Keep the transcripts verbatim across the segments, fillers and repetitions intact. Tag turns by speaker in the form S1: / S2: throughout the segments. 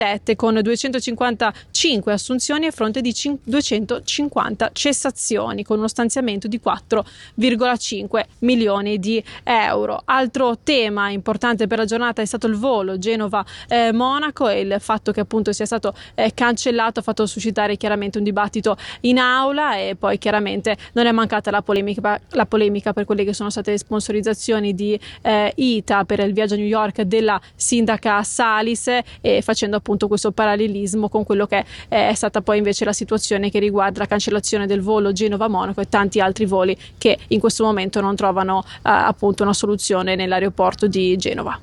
S1: con duecentocinquantacinque assunzioni a fronte di duecentocinquanta cessazioni, con uno stanziamento di quattro virgola cinque milioni di euro. Altro tema importante per la giornata è stato il volo Genova-Monaco eh, e il fatto che appunto sia stato eh, cancellato ha fatto suscitare chiaramente un dibattito in aula, e poi chiaramente non è mancata la polemica, la polemica per quelle che sono state le sponsorizzazioni di eh, I T A per il viaggio a New York della sindaca Salis, e facendo appunto questo parallelismo con quello che è stata poi invece la situazione che riguarda la cancellazione del volo Genova-Monaco e tanti altri voli che in questo momento non trovano eh, appunto una soluzione nell'aeroporto di Genova.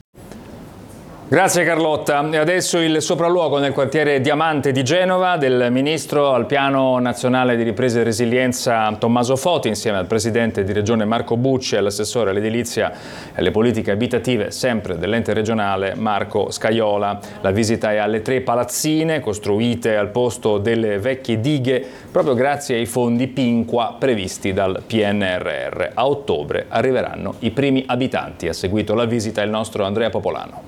S2: Grazie Carlotta. E adesso il sopralluogo nel quartiere Diamante di Genova del ministro al Piano Nazionale di Ripresa e Resilienza Tommaso Foti, insieme al presidente di Regione Marco Bucci e all'assessore all'edilizia e alle politiche abitative sempre dell'ente regionale Marco Scaiola. La visita è alle tre palazzine costruite al posto delle vecchie dighe proprio grazie ai fondi Pinqua previsti dal P N R R. A ottobre arriveranno i primi abitanti. Ha seguito la visita il nostro Andrea Popolano.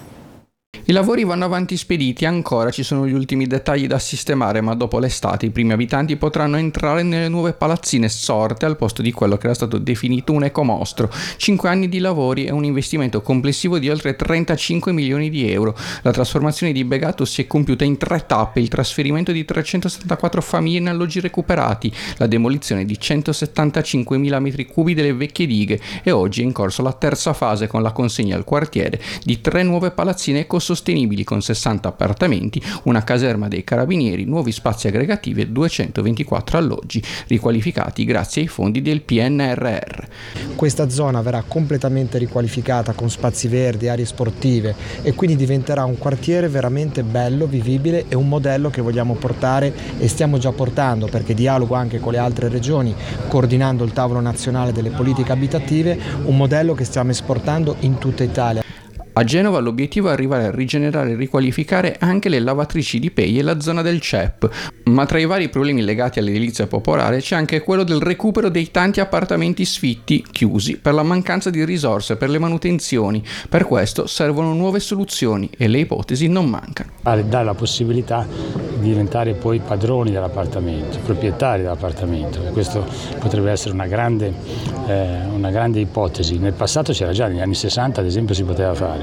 S3: I lavori vanno avanti spediti, ancora ci sono gli ultimi dettagli da sistemare, ma dopo l'estate i primi abitanti potranno entrare nelle nuove palazzine sorte al posto di quello che era stato definito un ecomostro. Cinque anni di lavori e un investimento complessivo di oltre trentacinque milioni di euro. La trasformazione di Begato si è compiuta in tre tappe: il trasferimento di trecentosettantaquattro famiglie in alloggi recuperati, la demolizione di centosettantacinquemila metri cubi delle vecchie dighe, e oggi è in corso la terza fase con la consegna al quartiere di tre nuove palazzine ecosostenibili con sessanta appartamenti, una caserma dei carabinieri, nuovi spazi aggregativi e duecentoventiquattro alloggi riqualificati grazie ai fondi del P N R R.
S4: Questa zona verrà completamente riqualificata con spazi verdi, aree sportive, e quindi diventerà un quartiere veramente bello, vivibile, e un modello che vogliamo portare e stiamo già portando, perché dialogo anche con le altre regioni, coordinando il tavolo nazionale delle politiche abitative, un modello che stiamo esportando in tutta Italia.
S3: A Genova l'obiettivo è arrivare a rigenerare e riqualificare anche le lavatrici di Pei e la zona del C E P, ma tra i vari problemi legati all'edilizia popolare c'è anche quello del recupero dei tanti appartamenti sfitti chiusi per la mancanza di risorse per le manutenzioni. Per questo servono nuove soluzioni e le ipotesi non mancano.
S5: Dare la possibilità di diventare poi padroni dell'appartamento, proprietari dell'appartamento. Questo potrebbe essere una grande, eh, una grande ipotesi. Nel passato c'era già, negli anni sessanta ad esempio si poteva fare.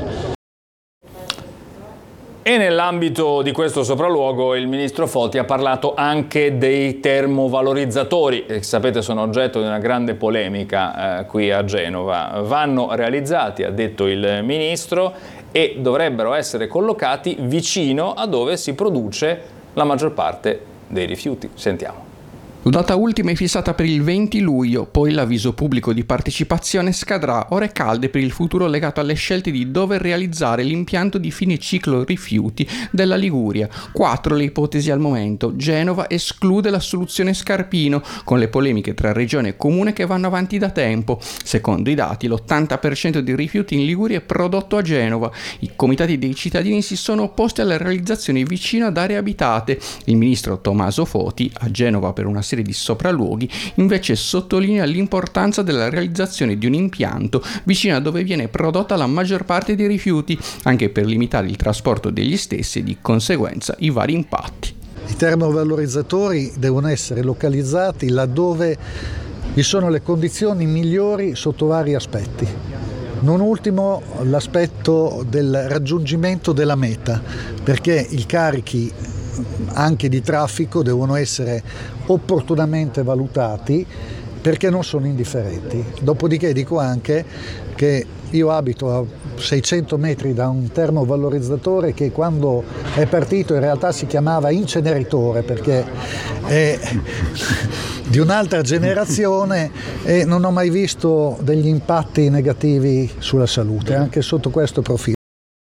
S2: E nell'ambito di questo sopralluogo il ministro Foti ha parlato anche dei termovalorizzatori, che sapete sono oggetto di una grande polemica eh, qui a Genova. Vanno realizzati, ha detto il ministro, e dovrebbero essere collocati vicino a dove si produce la maggior parte dei rifiuti. Sentiamo.
S3: La data ultima è fissata per il venti luglio, poi l'avviso pubblico di partecipazione scadrà. Ore calde per il futuro legato alle scelte di dove realizzare l'impianto di fine ciclo rifiuti della Liguria. Quattro le ipotesi al momento. Genova esclude la soluzione Scarpino, con le polemiche tra regione e comune che vanno avanti da tempo. Secondo i dati, l'ottanta per cento dei rifiuti in Liguria è prodotto a Genova. I comitati dei cittadini si sono opposti alla realizzazione vicino ad aree abitate. Il ministro Tommaso Foti, a Genova per una serie di sopralluoghi, invece sottolinea l'importanza della realizzazione di un impianto vicino a dove viene prodotta la maggior parte dei rifiuti, anche per limitare il trasporto degli stessi e di conseguenza i vari impatti.
S6: I termovalorizzatori devono essere localizzati laddove vi sono le condizioni migliori sotto vari aspetti. Non ultimo l'aspetto del raggiungimento della meta, perché i carichi anche di traffico devono essere opportunamente valutati, perché non sono indifferenti. Dopodiché dico anche che io abito a seicento metri da un termovalorizzatore che quando è partito in realtà si chiamava inceneritore, perché è di un'altra generazione, e non ho mai visto degli impatti negativi sulla salute, anche sotto questo profilo.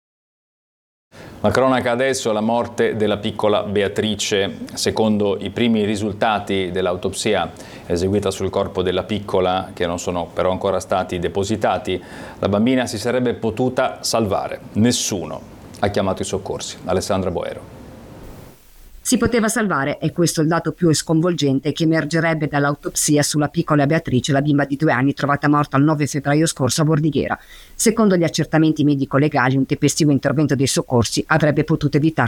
S2: La cronaca adesso, la morte della piccola Beatrice. Secondo i primi risultati dell'autopsia eseguita sul corpo della piccola, che non sono però ancora stati depositati, la bambina si sarebbe potuta salvare. Nessuno ha chiamato i soccorsi. Alessandra Boero.
S7: Si poteva salvare, e questo è il dato più sconvolgente che emergerebbe dall'autopsia sulla piccola Beatrice, la bimba di due anni trovata morta il nove febbraio scorso a Bordighera. Secondo gli accertamenti medico-legali, un tempestivo intervento dei soccorsi avrebbe potuto evitarci